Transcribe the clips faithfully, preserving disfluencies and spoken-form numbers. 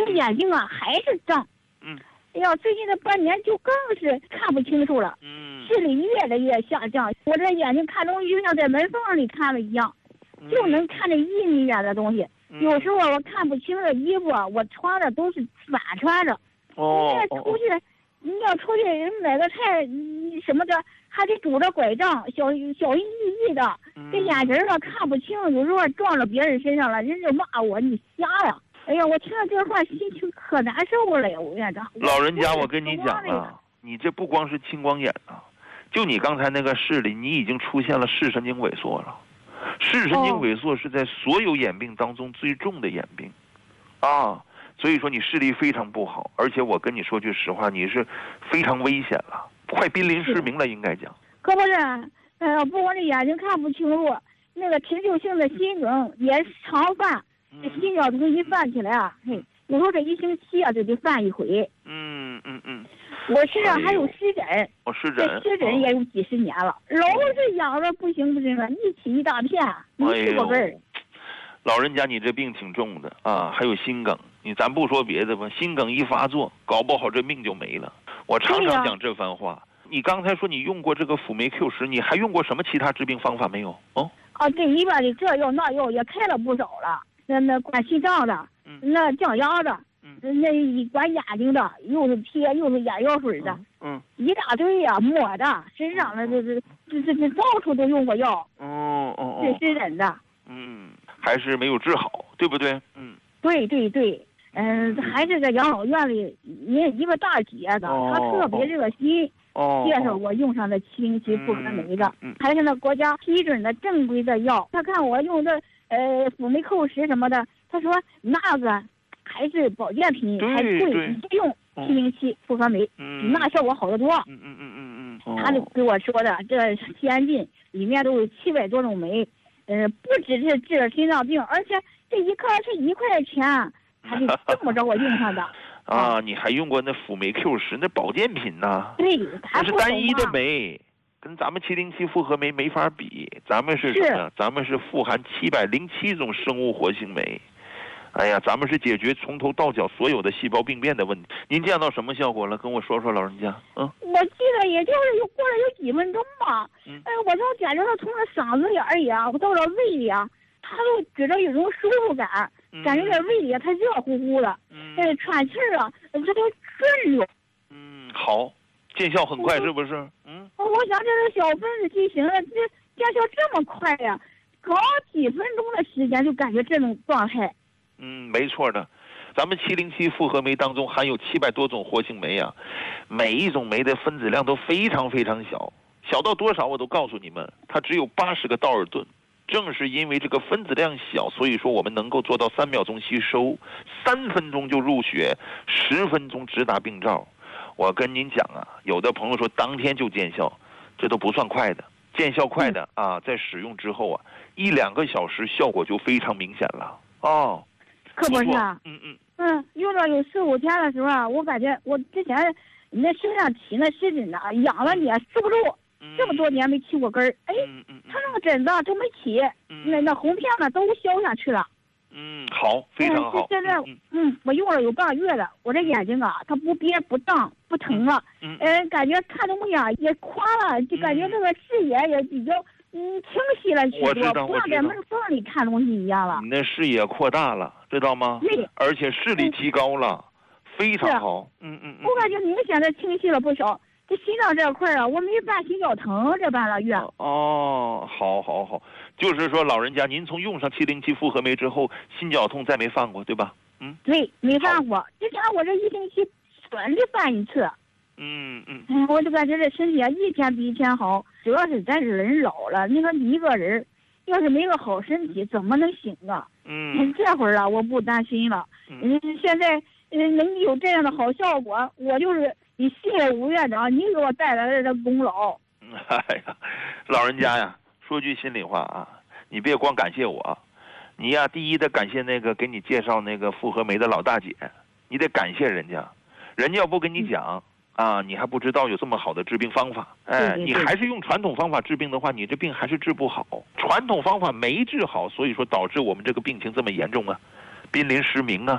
这眼睛啊还是胀。 嗯。 哎呀，最近这半年就更是看不清楚了。 嗯。 视力越来越下降，我这眼睛看东西就像在门缝里看了一样， 嗯、 就能看着一米远的东西。 嗯、 有时候我看不清的衣服，我穿的都是反穿着。 哦。 你要出去，哦、你要出去人买个菜，你什么的还得拄着拐杖，小小心翼翼的。 嗯、 这眼神啊看不清，有时候撞到别人身上了，人就骂我你瞎呀。哎呀，我听了这话，心情可难受了呀，吴院长。 老人家，我跟你讲啊，你这不光是青光眼啊，就你刚才那个视力，你已经出现了视神经萎缩了。视神经萎缩是在所有眼病当中最重的眼病，哦、啊，所以说你视力非常不好，而且我跟你说句实话，你是非常危险了，快濒临失明了，应该讲。 可不是，呃，不光这眼睛看不清楚，那个持久性的心梗也常犯。这心绞痛一犯起来啊，嘿，有时候这一星期啊就得犯一回。 嗯嗯嗯。 我身上还有湿疹， 哦，湿疹， 这湿疹也有几十年了，老是痒的不行不行了，一起一大片，没去过根儿。 老人家，你这病挺重的啊，还有心梗，你咱不说别的吧，心梗一发作，搞不好这命就没了。我常常讲这番话。你刚才说你用过这个辅酶 Q 十，你还用过什么其他治病方法没有？哦。 啊，这里边的这药那药也开了不少了。那那管心脏的， 嗯、 那降压的， 嗯、 那管眼睛的，又是贴又是眼药水的， 嗯，嗯一大堆呀、啊，抹的，身上的这这这这这到处都用过药。 哦哦哦。 这湿疹的。 嗯，还是没有治好，对不对？嗯。 对对对，嗯、呃，还是在养老院里，人一个大姐的， 哦、 她特别热心。 哦， 介绍我用上的七零七复合酶的， 嗯嗯、 还是那国家批准的正规的药。他看我用的呃辅酶 Q 十什么的，他说那个还是保健品，还贵，你就用七零七复合酶， 嗯、 比那效果好得多。 嗯嗯嗯嗯嗯。 他就给我说的，这先进里面都有七百多种酶，呃，不只是治心脏病，而且这一颗是一块钱，他就这么着我用上的。 啊，你还用过那辅酶 Q 十那保健品呢？ 对， 那是单一的酶，跟咱们七零七复合酶没法比。咱们是什么呀？咱们是富含七百零七种生物活性酶。哎呀，咱们是解决从头到脚所有的细胞病变的问题。您见到什么效果了？跟我说说，老人家。嗯， 我记得也就是有过了有几分钟吧。嗯，哎，我都感觉到从这嗓子眼儿里啊，我到了胃里啊，它都觉得有种舒服感。感觉在胃里它热乎乎的，嗯，呃，喘气儿啊，它都顺溜。 嗯，好，见效很快，是不是？嗯。 我想这是小分子剂型了，这见效这么快呀、啊，搞几分钟的时间就感觉这种状态。 嗯，没错的，咱们七零七复合酶当中含有七百多种活性酶啊，每一种酶的分子量都非常非常小，小到多少我都告诉你们，它只有八十个道尔顿。正是因为这个分子量小，所以说我们能够做到三秒钟吸收，三分钟就入血，十分钟直达病灶。我跟您讲啊，有的朋友说当天就见效，这都不算快的。见效快的啊，在使用之后啊，一两个小时效果就非常明显了。哦， 可不是啊， 嗯嗯嗯，用到有四五天的时候啊，我感觉我之前那身上起那湿疹啊，痒了你受不住。这么多年没起过根儿，哎，他那个疹子都没起，那那红片呢都消下去了。 嗯，好，非常好。 现在，嗯，我用了有半个月了，我这眼睛啊，它不憋不胀不疼了， 嗯， 呃，感觉看东西啊也宽了，就感觉这个视野也比较嗯清晰了许多，不像在门缝里看东西一样了。 你那视野扩大了，知道吗？ 对， 而且视力提高了，非常好。嗯嗯嗯， 我感觉明显的清晰了不少。这心脏这块啊，我没犯心绞疼这半个月。 哦，好，好，好，就是说老人家，您从用上七零七复合酶之后，心绞痛再没犯过，对吧？嗯， 对，没犯过。之前我这一星期准的犯一次。 嗯嗯。 哎，我就感觉这身体啊，一天比一天好。主要是咱是人老了，你说你一个人，要是没个好身体，怎么能行啊？ 嗯。 这会儿啊，我不担心了。嗯。现在嗯能有这样的好效果，我就是。你谢谢吴院长，你给我带来的这功劳。 哎呀，老人家呀，说句心里话啊，你别光感谢我，你呀，第一得感谢那个给你介绍那个复合酶的老大姐，你得感谢人家，人家要不跟你讲、嗯、啊，你还不知道有这么好的治病方法。哎， 对对对， 你还是用传统方法治病的话，你这病还是治不好。传统方法没治好，所以说导致我们这个病情这么严重啊，濒临失明啊。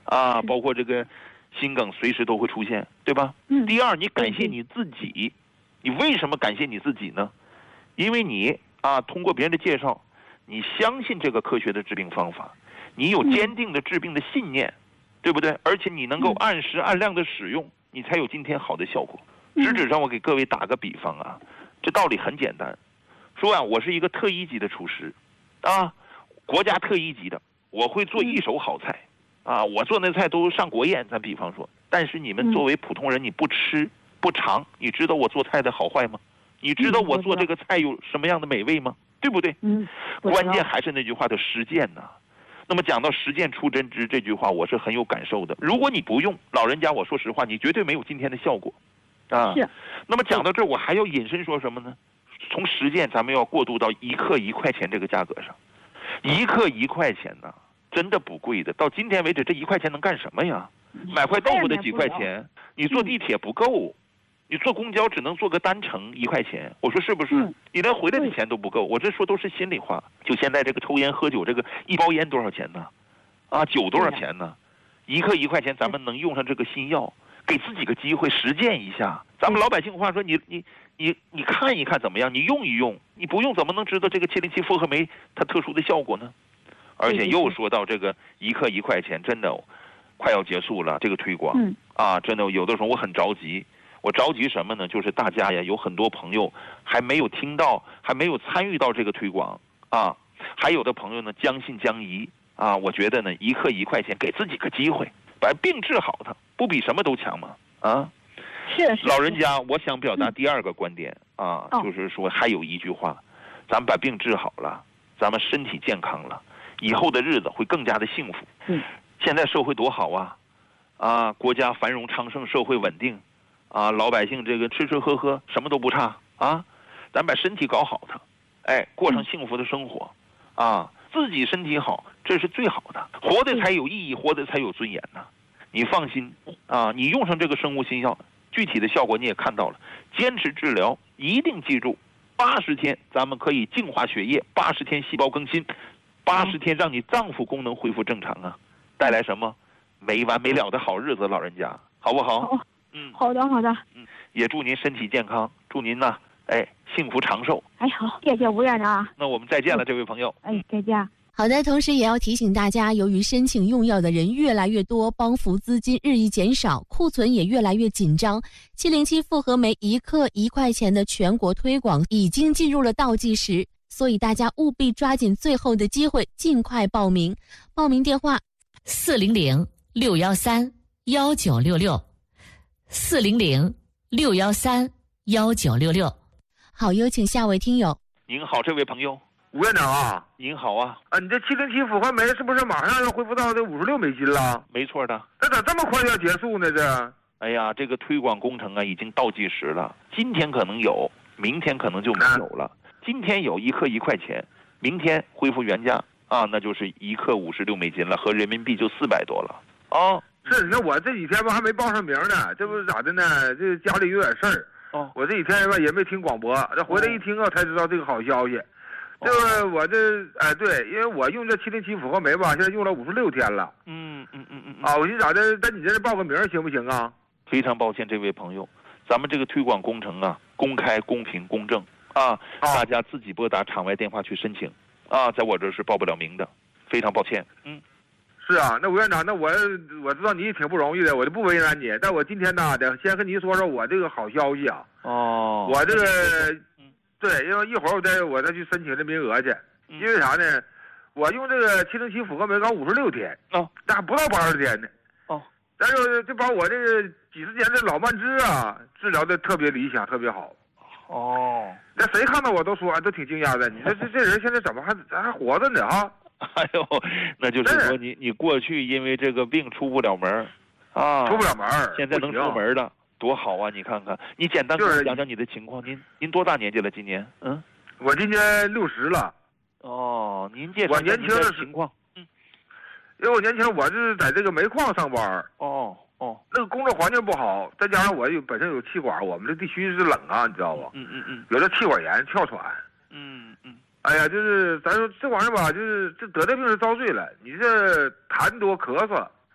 啊，包括这个心梗随时都会出现，对吧？ 嗯。 第二，你感谢你自己，你为什么感谢你自己呢？因为你啊，通过别人的介绍，你相信这个科学的治病方法，你有坚定的治病的信念，嗯、对不对？而且你能够按时按量的使用，你才有今天好的效果。实质上，我给各位打个比方啊，这道理很简单。说啊，我是一个特一级的厨师，啊，国家特一级的，我会做一手好菜，啊，我做那菜都上国宴。咱比方说，但是你们作为普通人，你不吃不尝，你知道我做菜的好坏吗？你知道我做这个菜有什么样的美味吗？对不对？ 嗯， 关键还是那句话的实践呢。那么讲到实践出真知这句话，我是很有感受的。如果你不用，老人家，我说实话，你绝对没有今天的效果。啊， 是。 那么讲到这儿，我还要引申说什么呢？从实践，咱们要过渡到一克一块钱这个价格上。一克一块钱呢，真的不贵的。到今天为止，这一块钱能干什么呀？买块豆腐的几块钱，你坐地铁不够，你坐公交只能坐个单程一块钱。我说是不是？你连回来的钱都不够。我这说都是心里话。就现在这个抽烟喝酒，这个一包烟多少钱呢？啊，酒多少钱呢？一克一块钱，咱们能用上这个新药。给自己个机会实践一下，咱们老百姓话说，你你你你看一看怎么样？你用一用，你不用怎么能知道这个七零七复合酶它特殊的效果呢？而且又说到这个一克一块钱，真的快要结束了，这个推广、嗯、啊，真的有的时候我很着急。我着急什么呢？就是大家呀，有很多朋友还没有听到，还没有参与到这个推广啊，还有的朋友呢将信将疑啊。我觉得呢，一克一块钱，给自己个机会。把病治好它，不比什么都强吗？啊， 是是。 老人家，我想表达第二个观点、嗯、啊、哦，就是说还有一句话，咱们把病治好了，咱们身体健康了，以后的日子会更加的幸福。 嗯， 现在社会多好啊，啊，国家繁荣昌盛，社会稳定，啊，老百姓这个吃吃喝喝什么都不差啊，咱把身体搞好它，哎，过上幸福的生活，嗯、啊。自己身体好，这是最好的，活的才有意义，活的才有尊严呢。你放心啊，你用上这个生物新药，具体的效果你也看到了。坚持治疗，一定记住，八十天咱们可以净化血液，八十天细胞更新，八十天让你脏腑功能恢复正常啊，带来什么没完没了的好日子，老人家，好不好？ 好，嗯，好的，好的， 嗯，也祝您身体健康，祝您呢。哎，幸福长寿！ 哎，好，谢谢吴院长。 那我们再见了，这位朋友。 哎，再见。 好的，同时也要提醒大家，由于申请用药的人越来越多，帮扶资金日益减少，库存也越来越紧张，七零七复合酶一克一块钱的全国推广已经进入了倒计时，所以大家务必抓紧最后的机会，尽快报名。报名电话： 四零零六幺三幺九六六，四零零六幺三幺九六六。 好，有请下位听友。 您好，这位朋友。 吴院长啊， 您好啊。 啊，你这七零七复合酶是不是马上要恢复到这五十六美金了？ 没错的。 那咋这么快就要结束呢？这？ 哎呀，这个推广工程啊，已经倒计时了。今天可能有，明天可能就没有了。啊、今天有一克一块钱，明天恢复原价啊，那就是一克五十六美金了，合人民币就四百多了。哦， 是，你看我这几天吧还没报上名呢，这不咋的呢？这家里有点事儿。 哦， 我这几天吧也没听广播，这回来一听啊，才知道这个好消息。这个我这哎对，因为我用这七零七复合酶吧，现在用了五十六天了。 嗯嗯嗯嗯啊，我寻思咋的，在你这报个名行不行啊？ 非常抱歉，这位朋友，咱们这个推广工程啊，公开、公平、公正啊，大家自己拨打场外电话去申请啊，在我这是报不了名的，非常抱歉。嗯。 是啊，那吴院长，那我我知道你也挺不容易的，我就不为难你。但我今天呢，得先跟您说说我这个好消息啊。 哦。 我这个，对，因为一会儿我再我再去申请这名额去。因为啥呢？我用这个七零七复合酶刚五十六天， 哦， 那还不到八十天呢。 哦。 但是就把我这个几十年的老慢支啊，治疗的特别理想，特别好。 哦。 那谁看到我都说，都挺惊讶的。你说这这人现在怎么还还活着呢？哈。 哎呦，那就是说你你过去因为这个病出不了门啊， 出不了门， 现在能出门了，多好啊！你看看，你简单给我讲讲你的情况。您您多大年纪了？今年？嗯， 我今年六十了。 哦，您介绍我年轻的情况。嗯， 因为我年轻，我是在这个煤矿上班。 哦哦， 那个工作环境不好，再加上我有本身有气管，我们这地区是冷啊，你知道不？ 嗯嗯嗯， 有这气管炎、哮喘。 嗯嗯。 哎呀，就是咱说这玩意儿吧，就是这得这病是遭罪了。你这痰多咳嗽，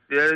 呃